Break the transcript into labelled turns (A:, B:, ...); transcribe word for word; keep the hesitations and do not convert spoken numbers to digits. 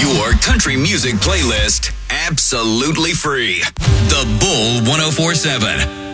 A: Your country music playlist, absolutely free. The Bull ten forty-seven.